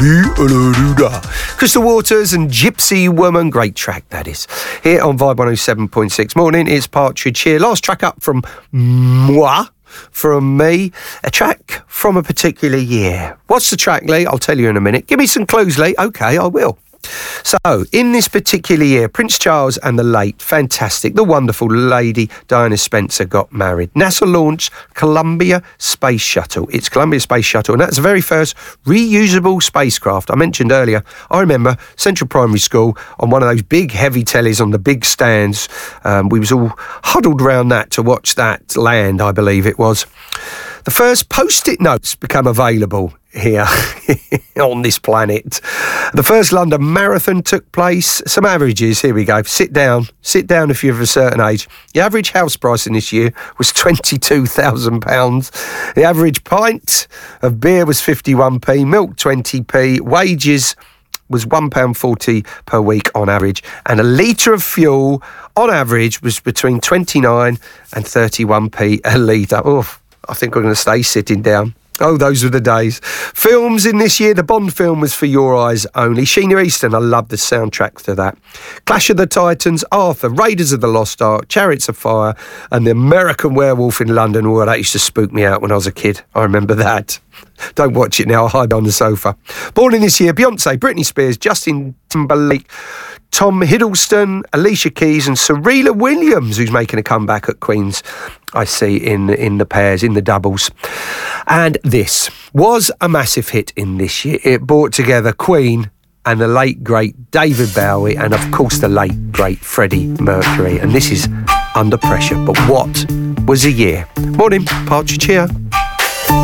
Crystal Waters and Gypsy Woman. Great track, that is. Here on Vibe 107.6. Morning, it's Partridge here. Last track up from moi. From me, a track from a particular year. What's the track, Lee? I'll tell you in a minute. Give me some clues, Lee. OK, I will. So, in this particular year, Prince Charles and the late, fantastic, the wonderful Lady Diana Spencer got married. NASA launched Columbia Space Shuttle. It's Columbia Space Shuttle, and that's the very first reusable spacecraft. I mentioned earlier, I remember Central Primary School on one of those big heavy tellies on the big stands. We was all huddled around that to watch that land, I believe it was. The first Post-it notes become available here on this planet. The first London Marathon took place. Some averages, here we go. Sit down if you're of a certain age. The average house price in this year was £22,000. The average pint of beer was 51p, milk 20p, wages was £1.40 per week on average, and a litre of fuel on average was between 29 and 31p a litre. Oh, I think I'm going to stay sitting down. Oh, those were the days. Films in this year, the Bond film was For Your Eyes Only. Sheena Easton, I love the soundtrack to that. Clash of the Titans, Arthur, Raiders of the Lost Ark, Chariots of Fire, and The American Werewolf in London. Oh, that used to spook me out when I was a kid. I remember that. Don't watch it now, I'll hide on the sofa. Born in this year, Beyonce, Britney Spears, Justin Timberlake, Tom Hiddleston, Alicia Keys and Serena Williams, who's making a comeback at Queen's, I see, in the pairs, in the doubles. And this was a massive hit in this year. It brought together Queen and the late, great David Bowie and, of course, the late, great Freddie Mercury. And this is Under Pressure. But what was a year? Morning, Partridge here.